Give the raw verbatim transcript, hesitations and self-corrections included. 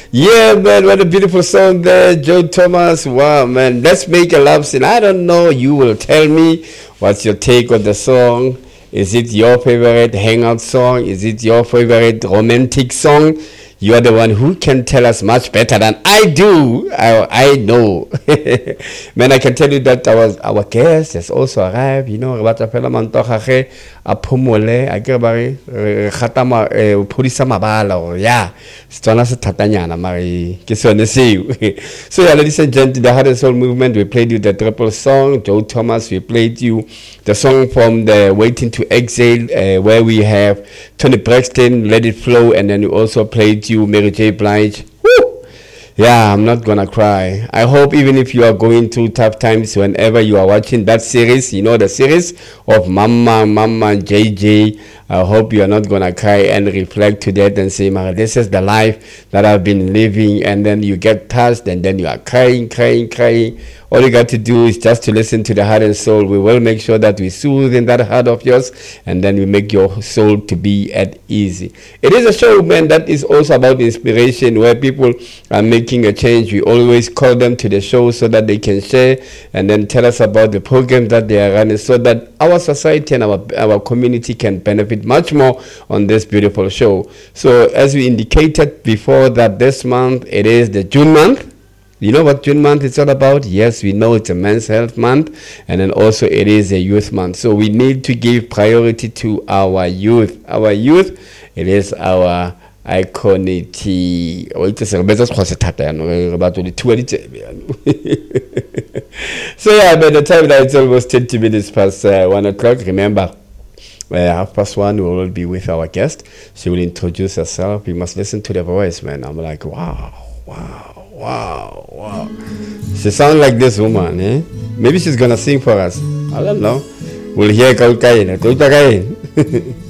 Yeah, man, what a beautiful song there, Joe Thomas. Wow, man, let's make a love scene. I don't know, you will tell me what's your take on the song. Is it your favorite hangout song? Is it your favorite romantic song? You are the one who can tell us much better than I do. I, I know. Man, I can tell you that our, our guest has also arrived. You know, Rabata Fela Mantochache, a Pumole, a Gerbari, Hatama, Purisa Mabala, or yeah, Stonas Tatanyana, Mari, Kisonesi. So, yeah, ladies and gentlemen, the Heart and Soul Movement, we played you the triple song. Joe Thomas, we played you the song from the Waiting to Exhale, uh, where we have Tony Braxton, Let It Flow, and then we also played you Mary J. Blige. Woo! Yeah, I'm not gonna cry. I hope even if you are going through tough times, whenever you are watching that series, you know, the series of Mama, Mama, J J, I hope you are not gonna cry and reflect to that and say, "Mara, this is the life that I've been living," and then you get touched and then you are crying, crying, crying. All you got to do is just to listen to the Heart and Soul. We will make sure that we soothe in that heart of yours, and then we make your soul to be at ease. It is a show, man, that is also about inspiration, where people are making a change. We always call them to the show so that they can share and then tell us about the programs that they are running, so that our society and our, our community can benefit much more on this beautiful show. So as we indicated before, that this month, it is the June month. You know what June month is all about? Yes, we know it's a men's health month, and then also it is a youth month. So we need to give priority to our youth. Our youth, it is our iconity. So yeah, by the time that it's almost twenty minutes past uh, one o'clock, remember, uh, half past one, we will be with our guest. She will introduce herself. You must listen to the voice, man. I'm like, wow, wow. Wow, wow. She sounds like this woman, eh? Maybe she's gonna sing for us. I don't know. We'll hear Kaulkain.